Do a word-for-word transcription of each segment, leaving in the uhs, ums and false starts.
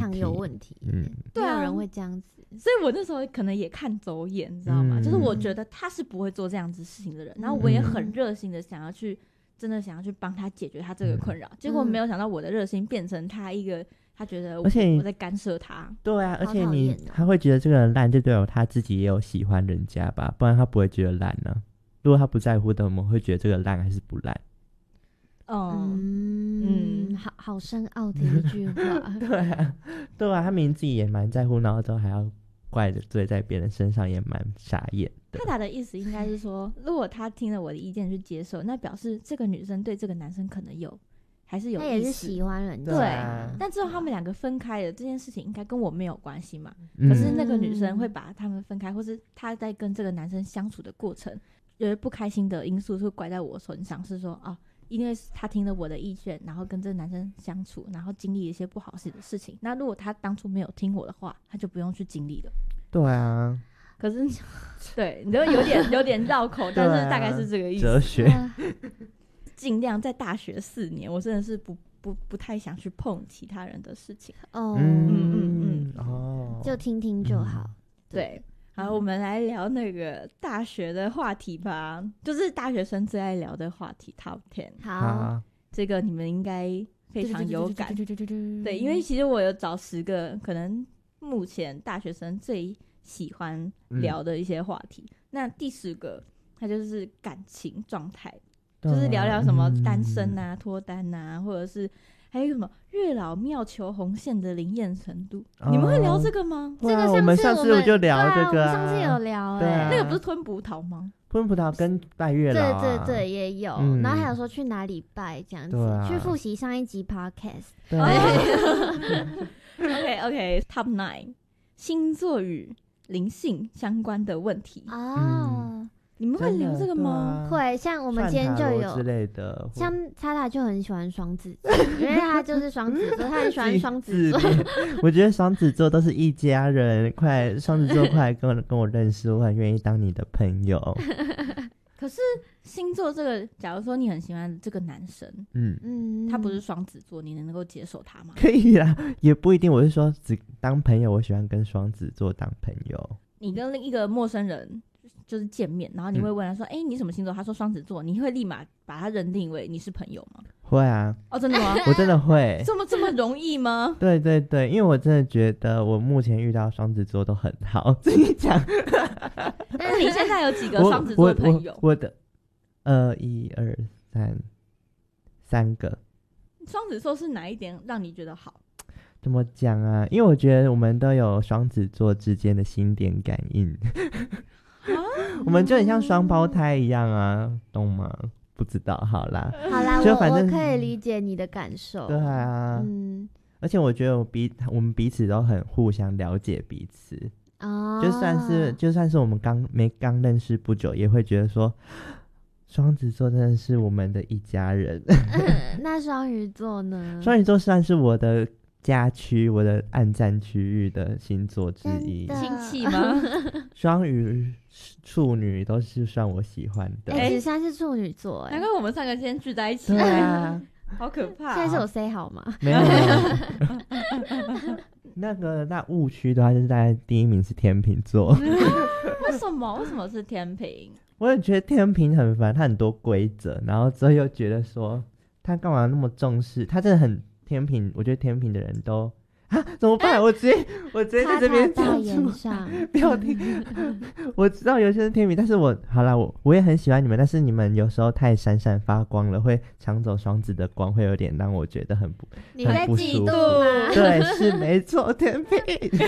常有问题。嗯，没有人会这样子。 所以我那时候可能也看走眼，你知道吗？嗯、就是我觉得他是不会做这样子事情的人，嗯、然后我也很热心的想要去，真的想要去帮他解决他这个困扰。嗯、结果没有想到我的热心变成他一个，他觉得我而且我在干涉他。 对啊，而且你他会觉得这个人烂，就代表他自己也有喜欢人家吧，不然他不会觉得烂呢、啊。如果他不在乎的，我们会觉得这个烂还是不烂？ 嗯嗯，好好深奥的一句话。 对啊，对啊，他明明自己也蛮在乎，然后之后还要怪的罪在别人身上，也蛮傻眼的。 他打的意思应该是说，如果他听了我的意见去接受，那表示这个女生对这个男生可能有还是有意思， 他也是喜欢人家。 对、啊，但之后他们两个分开了，这件事情应该跟我没有关系嘛、嗯、可是那个女生会把他们分开，或是他在跟这个男生相处的过程有不开心的因素是怪在我身上，是说啊，因为他听了我的意见，然后跟这个男生相处，然后经历一些不好的事情。那如果他当初没有听我的话，他就不用去经历了。 对啊， 可是对你就有点有点绕口，但是大概是这个意思。 哲学。 尽量在大学四年，我真的是不不不太想去碰其他人的事情。 哦， 嗯嗯嗯，哦， 就听听就好。 嗯、对。好，我们来聊那个大学的话题吧，就是大学生最爱聊的话题 Top 十。 好， 这个你们应该非常有感。对，因为其实我有找十个可能目前大学生最喜欢聊的一些话题。嗯、那第十个，它就是感情状态，就是聊聊什么单身啊、脱单啊，或者是。还有什么月老庙求红线的灵验程度、哦、你们会聊这个吗？ 这个上次我们上次我就聊这个、啊啊、我们上次有聊哎、 欸啊， 那个不是吞葡萄吗？ 吞葡萄跟拜月老、啊、 对对对也有、嗯、然后还有说去哪里拜这样子、啊、去复习上一集 podcast。 对 OK OK Top 十 星座与灵性相关的问题哦、 嗯，你们会聊这个吗？ 啊、 会，像我们今天就有之类的， 像叉叉就很喜欢双子座，因为他就是双子座，他很喜欢双子座。 我觉得双子座都是一家人，快双子座快来跟我跟我认识，我很愿意当你的朋友。 可是星座这个，假如说你很喜欢这个男生，嗯嗯，他不是双子座，你能够接受他吗？ 可以啦，也不一定。我是说，只当朋友，我喜欢跟双子座当朋友。 你跟另一个陌生人就是见面，然后你会问他说：“哎、嗯欸，你什么星座？”他说双子座，你会立马把他认定为你是朋友吗？ 会啊。 哦，真的吗？ 我真的会。 这么这么容易吗？ 对对对，因为我真的觉得我目前遇到双子座都很好。自己讲。 但是你现在有几个双子座的朋友？ 我, 我, 我的呃，一二三三个。 双子座是哪一点让你觉得好？ 怎么讲啊？因为我觉得我们都有双子座之间的心电感应。我们就很像双胞胎一样啊，懂吗？不知道，好啦， 好啦， 就反正我, 我可以理解你的感受。 对啊， 嗯， 而且我觉得我彼我们彼此都很互相了解彼此。哦，就算是就算是我们刚没刚认识不久，也会觉得说，双子座真的是我们的一家人。 嗯、那双鱼座呢？ 双鱼座算是我的家区，我的暗战区域的星座之一。 亲戚吗？ 双鱼、处女都是算我喜欢的。 哎、欸，子珊是处女座、欸， 难怪我们三个今天聚在一起。 对啊， 好可怕、啊！ 现在是有 say 好吗？ 没有。那个那误区的话，就是大概第一名是天秤座。 为什么？为什么是天秤？ 我也觉得天秤很烦，他很多规则，然后之后又觉得说他干嘛那么重视，他真的很。天秤，我觉得天秤的人都啊，怎么办？啊、我直接我直接在这边讲出，不要听。我知道有些是天秤，但是我好啦，我我也很喜欢你们，但是你们有时候太闪闪发光了，会抢走双子的光，会有点让我觉得很不你在嫉妒吗？对，是没错，天秤。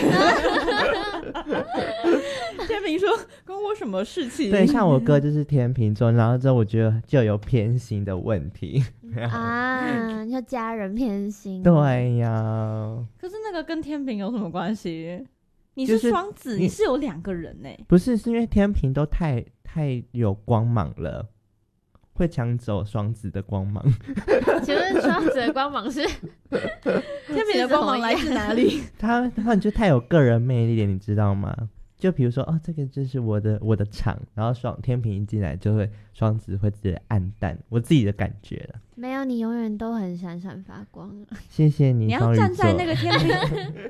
天秤说关我什么事情？ 对，像我哥就是天秤座，然后之后我觉得就有偏心的问题。 啊，就家人偏心。 对呀。 可是那个跟天秤有什么关系？你是双子、就是、你, 你是有两个人呢、欸？ 不是，是因为天秤都太太有光芒了，会抢走双子的光芒。 请问双子的光芒是天秤的光芒来自哪里？ 他他们就太有个人魅力了，你知道吗？就比如说，哦，这个就是我的我的场，然后双天秤一进来就会双子会直接暗淡，我自己的感觉了。 没有，你永远都很闪闪发光。 谢谢你， 你要站在那个天秤，